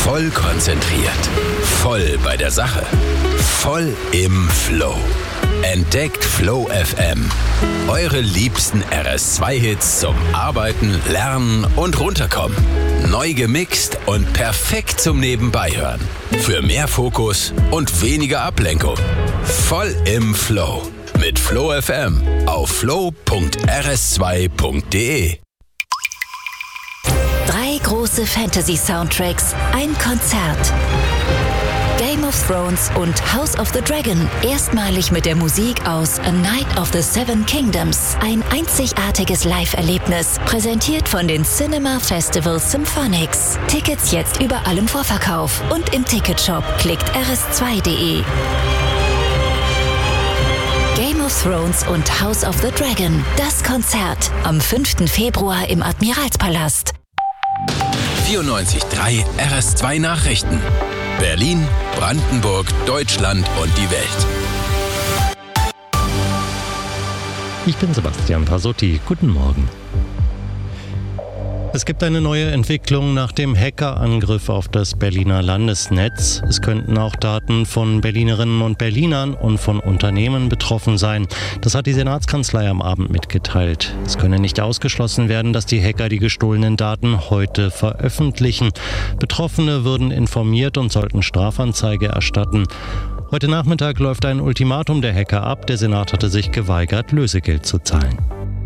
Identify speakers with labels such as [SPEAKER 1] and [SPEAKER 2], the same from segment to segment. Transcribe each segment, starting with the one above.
[SPEAKER 1] Voll konzentriert. Voll bei der Sache. Voll im Flow. Entdeckt Flow FM. Eure liebsten RS2-Hits zum Arbeiten, Lernen und Runterkommen. Neu gemixt und perfekt zum Nebenbeihören. Für mehr Fokus und weniger Ablenkung. Voll im Flow. Mit Flow FM auf flow.rs2.de.
[SPEAKER 2] 3 große Fantasy-Soundtracks, ein Konzert. Game of Thrones und House of the Dragon. Erstmalig mit der Musik aus A Night of the Seven Kingdoms. Ein einzigartiges Live-Erlebnis. Präsentiert von den Cinema Festival Symphonics. Tickets jetzt überall im Vorverkauf und im Ticketshop. Klickt rs2.de. Game of Thrones und House of the Dragon. Das Konzert am 5. Februar im Admiralspalast.
[SPEAKER 1] 94.3 RS2 Nachrichten. Berlin, Brandenburg, Deutschland und die Welt.
[SPEAKER 3] Ich bin Sebastian Pasotti. Guten Morgen. Es gibt eine neue Entwicklung nach dem Hackerangriff auf das Berliner Landesnetz. Es könnten auch Daten von Berlinerinnen und Berlinern und von Unternehmen betroffen sein. Das hat die Senatskanzlei am Abend mitgeteilt. Es könne nicht ausgeschlossen werden, dass die Hacker die gestohlenen Daten heute veröffentlichen. Betroffene würden informiert und sollten Strafanzeige erstatten. Heute Nachmittag läuft ein Ultimatum der Hacker ab. Der Senat hatte sich geweigert, Lösegeld zu zahlen.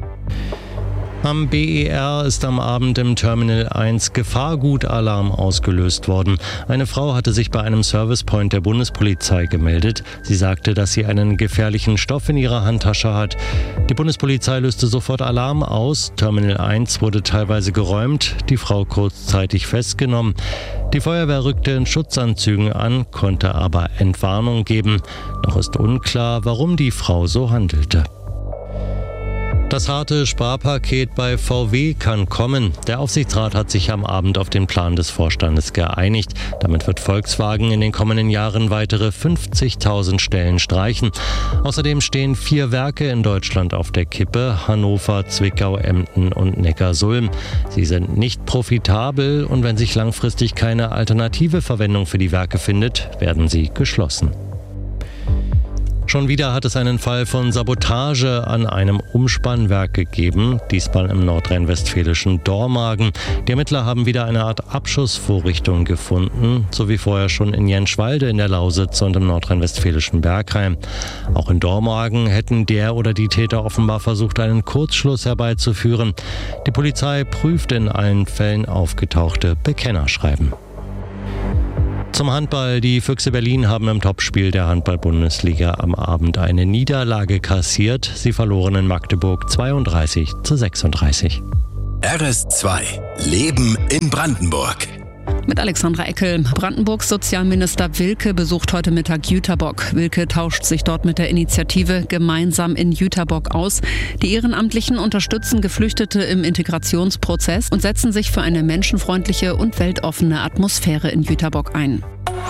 [SPEAKER 3] Am BER ist am Abend im Terminal 1 Gefahrgutalarm ausgelöst worden. Eine Frau hatte sich bei einem Servicepoint der Bundespolizei gemeldet. Sie sagte, dass sie einen gefährlichen Stoff in ihrer Handtasche hat. Die Bundespolizei löste sofort Alarm aus. Terminal 1 wurde teilweise geräumt, die Frau kurzzeitig festgenommen. Die Feuerwehr rückte in Schutzanzügen an, konnte aber Entwarnung geben. Noch ist unklar, warum die Frau so handelte. Das harte Sparpaket bei VW kann kommen. Der Aufsichtsrat hat sich am Abend auf den Plan des Vorstandes geeinigt. Damit wird Volkswagen in den kommenden Jahren weitere 50.000 Stellen streichen. Außerdem stehen 4 Werke in Deutschland auf der Kippe: Hannover, Zwickau, Emden und Neckarsulm. Sie sind nicht profitabel und wenn sich langfristig keine alternative Verwendung für die Werke findet, werden sie geschlossen. Schon wieder hat es einen Fall von Sabotage an einem Umspannwerk gegeben, diesmal im nordrhein-westfälischen Dormagen. Die Ermittler haben wieder eine Art Abschussvorrichtung gefunden, so wie vorher schon in Jenschwalde in der Lausitz und im nordrhein-westfälischen Bergheim. Auch in Dormagen hätten der oder die Täter offenbar versucht, einen Kurzschluss herbeizuführen. Die Polizei prüft in allen Fällen aufgetauchte Bekennerschreiben. Zum Handball. Die Füchse Berlin haben im Topspiel der Handball-Bundesliga am Abend eine Niederlage kassiert. Sie verloren in Magdeburg 32-36.
[SPEAKER 1] RS2 Leben in Brandenburg.
[SPEAKER 4] Mit Alexandra Eckel. Brandenburgs Sozialminister Wilke besucht heute Mittag Jüterbock. Wilke tauscht sich dort mit der Initiative Gemeinsam in Jüterbock aus. Die Ehrenamtlichen unterstützen Geflüchtete im Integrationsprozess und setzen sich für eine menschenfreundliche und weltoffene Atmosphäre in Jüterbock ein.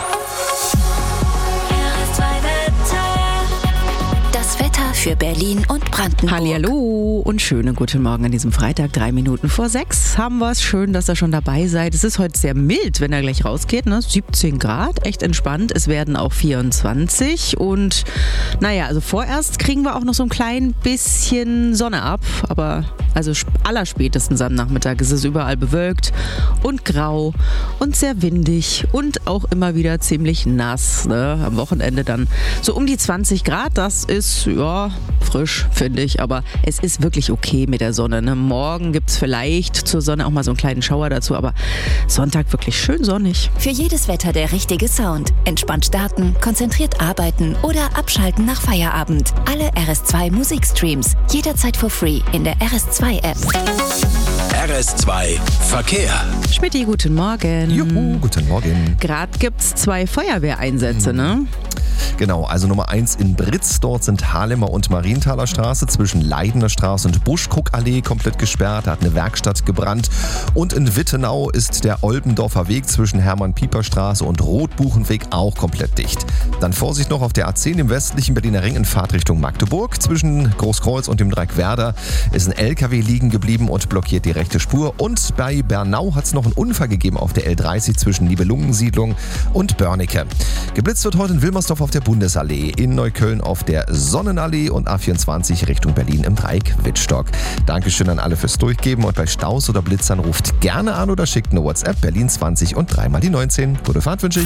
[SPEAKER 2] Für Berlin und Brandenburg.
[SPEAKER 5] Hallihallo und schönen guten Morgen an diesem Freitag, 3 Minuten vor 6 haben wir es. Schön, dass ihr schon dabei seid. Es ist heute sehr mild, wenn er gleich rausgeht, ne? 17 Grad, echt entspannt. Es werden auch 24 und naja, also vorerst kriegen wir auch noch so ein klein bisschen Sonne ab, aber also allerspätestens am Nachmittag ist es überall bewölkt und grau und sehr windig und auch immer wieder ziemlich nass, ne? Am Wochenende dann so um die 20 Grad, das ist, ja, frisch, finde ich, aber es ist wirklich okay mit der Sonne, ne? Morgen gibt es vielleicht zur Sonne auch mal so einen kleinen Schauer dazu, aber Sonntag wirklich schön sonnig.
[SPEAKER 2] Für jedes Wetter der richtige Sound. Entspannt starten, konzentriert arbeiten oder abschalten nach Feierabend. Alle RS2 Musikstreams jederzeit for free in der RS2 App.
[SPEAKER 1] RS2 Verkehr.
[SPEAKER 5] Schmidti, guten Morgen.
[SPEAKER 6] Juhu, guten Morgen.
[SPEAKER 5] Gerade gibt es 2 Feuerwehreinsätze, ne?
[SPEAKER 6] Genau, also Nummer 1 in Britz. Dort sind Haarlemmer und Marienthaler Straße zwischen Leidener Straße und Buschkuckallee komplett gesperrt. Da hat eine Werkstatt gebrannt. Und in Wittenau ist der Olbendorfer Weg zwischen Hermann-Pieper-Straße und Rotbuchenweg auch komplett dicht. Dann Vorsicht noch auf der A10 im westlichen Berliner Ring in Fahrtrichtung Magdeburg. Zwischen Großkreuz und dem Dreieck Werder ist ein LKW liegen geblieben und blockiert die rechte Spur. Und bei Bernau hat es noch einen Unfall gegeben auf der L30 zwischen Nibelungensiedlung und Börnecke. Geblitzt wird heute in Wilmersdorf auf der Bundesallee, in Neukölln auf der Sonnenallee und A24 Richtung Berlin im Dreieck Wittstock. Dankeschön an alle fürs Durchgeben und bei Staus oder Blitzern ruft gerne an oder schickt eine WhatsApp Berlin 20 und 3 mal die 19. Gute Fahrt wünsche ich.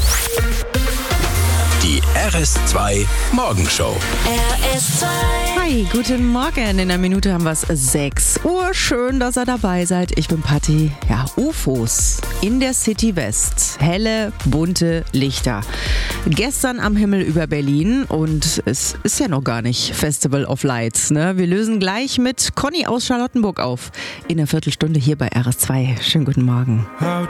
[SPEAKER 1] Die RS2 Morgenshow.
[SPEAKER 2] RS2.
[SPEAKER 5] Hi, guten Morgen. In einer Minute haben wir es 6 Uhr. Schön, dass ihr dabei seid. Ich bin Patti. Ja, UFOs in der City West. Helle, bunte Lichter. Gestern am Himmel über Berlin und es ist ja noch gar nicht Festival of Lights. Ne? Wir lösen gleich mit Conny aus Charlottenburg auf. In einer Viertelstunde hier bei RS2. Schönen guten Morgen.